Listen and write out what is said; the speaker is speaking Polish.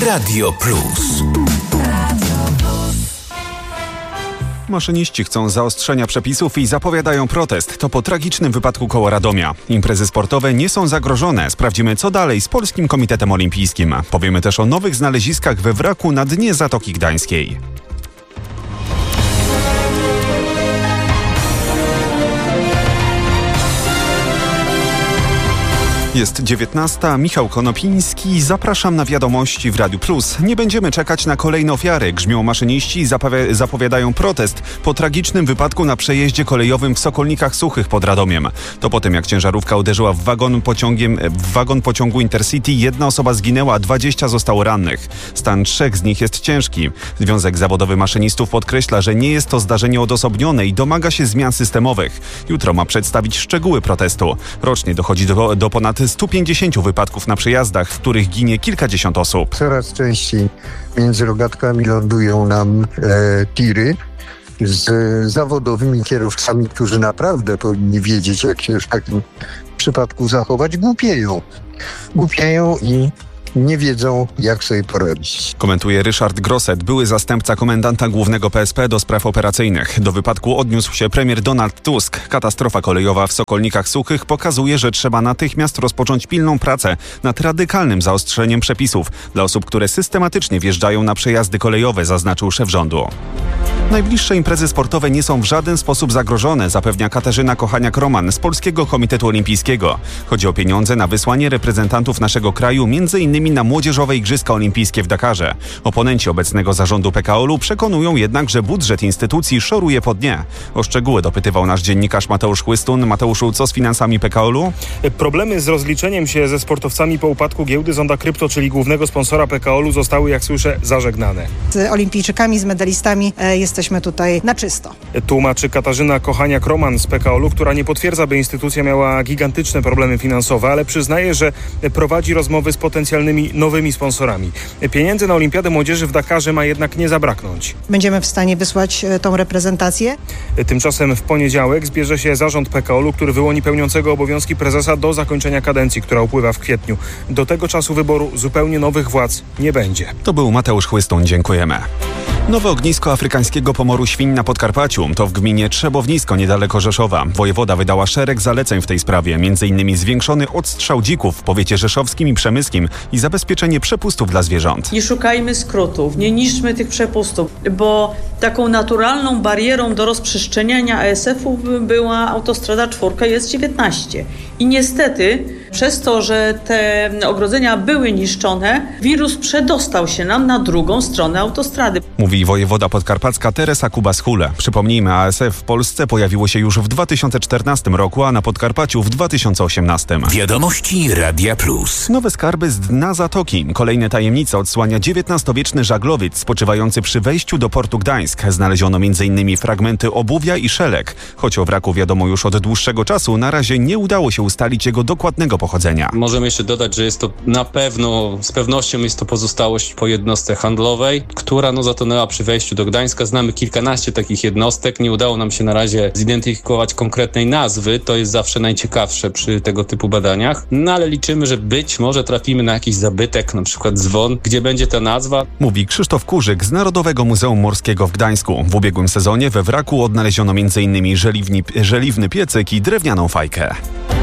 Radio Plus. Maszyniści chcą zaostrzenia przepisów i zapowiadają protest. To po tragicznym wypadku koło Radomia. Imprezy sportowe nie są zagrożone. Sprawdzimy, co dalej z Polskim Komitetem Olimpijskim. Powiemy też o nowych znaleziskach we wraku na dnie Zatoki Gdańskiej. Jest 19:00, Michał Konopiński, zapraszam na wiadomości w Radiu Plus. Nie będziemy czekać na kolejne ofiary. Grzmią maszyniści i zapowiadają protest po tragicznym wypadku na przejeździe kolejowym w Sokolnikach Suchych pod Radomiem. To po tym, jak ciężarówka uderzyła w wagon pociągu Intercity, jedna osoba zginęła, a 20 zostało rannych. Stan 3 z nich jest ciężki. Związek Zawodowy Maszynistów podkreśla, że nie jest to zdarzenie odosobnione i domaga się zmian systemowych. Jutro ma przedstawić szczegóły protestu. Rocznie dochodzi do ponad 150 wypadków na przejazdach, w których ginie kilkadziesiąt osób. Coraz częściej między rogatkami lądują nam tiry z zawodowymi kierowcami, którzy naprawdę powinni wiedzieć, jak się w takim przypadku zachować. Głupieją i nie wiedzą, jak sobie poradzić. Komentuje Ryszard Grosset, były zastępca komendanta głównego PSP do spraw operacyjnych. Do wypadku odniósł się premier Donald Tusk. Katastrofa kolejowa w Sokolnikach Suchych pokazuje, że trzeba natychmiast rozpocząć pilną pracę nad radykalnym zaostrzeniem przepisów dla osób, które systematycznie wjeżdżają na przejazdy kolejowe, zaznaczył szef rządu. Najbliższe imprezy sportowe nie są w żaden sposób zagrożone, zapewnia Katarzyna Kochaniak-Roman z Polskiego Komitetu Olimpijskiego. Chodzi o pieniądze na wysłanie reprezentantów naszego kraju, m.in. na młodzieżowe Igrzyska Olimpijskie w Dakarze. Oponenci obecnego zarządu PKOL-u przekonują jednak, że budżet instytucji szoruje po dnie. O szczegóły dopytywał nasz dziennikarz Mateusz Chłystun. Mateuszu, co z finansami PKOL-u? Problemy z rozliczeniem się ze sportowcami po upadku giełdy Zonda Krypto, czyli głównego sponsora PKOL-u, zostały, jak słyszę, zażegnane. Z olimpijczykami, z medalistami jesteśmy tutaj na czysto. Tłumaczy Katarzyna Kochaniak-Roman z PKOL-u, która nie potwierdza, by instytucja miała gigantyczne problemy finansowe, ale przyznaje, że prowadzi rozmowy z potencjalnymi nowymi sponsorami. Pieniędzy na Olimpiadę Młodzieży w Dakarze ma jednak nie zabraknąć. Będziemy w stanie wysłać tą reprezentację. Tymczasem w poniedziałek zbierze się zarząd PKOL-u, który wyłoni pełniącego obowiązki prezesa do zakończenia kadencji, która upływa w kwietniu. Do tego czasu wyboru zupełnie nowych władz nie będzie. To był Mateusz Chłystun, dziękujemy. Nowe ognisko afrykańskiego pomoru świń na Podkarpaciu. To w gminie Trzebownisko, niedaleko Rzeszowa. Wojewoda wydała szereg zaleceń w tej sprawie, m.in. zwiększony odstrzał dzików w powiecie rzeszowskim i przemyskim i zabezpieczenie przepustów dla zwierząt. Nie szukajmy skrótów, nie niszczmy tych przepustów, bo taką naturalną barierą do rozprzestrzeniania ASF-u była autostrada 4, jest 19. I niestety przez to, że te ogrodzenia były niszczone, wirus przedostał się nam na drugą stronę autostrady. Mówi wojewoda podkarpacka Teresa Kubas-Hule. Przypomnijmy, ASF w Polsce pojawiło się już w 2014 roku, a na Podkarpaciu w 2018. Wiadomości Radia Plus. Nowe skarby z dna Zatoki. Kolejne tajemnice odsłania XIX-wieczny żaglowiec spoczywający przy wejściu do portu Gdańsk. Znaleziono m.in. fragmenty obuwia i szelek. Choć o wraku wiadomo już od dłuższego czasu, na razie nie udało się ustalić jego dokładnego pochodzenia. Możemy jeszcze dodać, że jest to na pewno, z pewnością jest to pozostałość po jednostce handlowej, która zatonęła przy wejściu do Gdańska. Znamy kilkanaście takich jednostek. Nie udało nam się na razie zidentyfikować konkretnej nazwy. To jest zawsze najciekawsze przy tego typu badaniach. No ale liczymy, że być może trafimy na jakiś zabytek, na przykład dzwon, gdzie będzie ta nazwa. Mówi Krzysztof Kurzyk z Narodowego Muzeum Morskiego w Gdańsku. W ubiegłym sezonie we wraku odnaleziono m.in. żeliwny piecyk i drewnianą fajkę.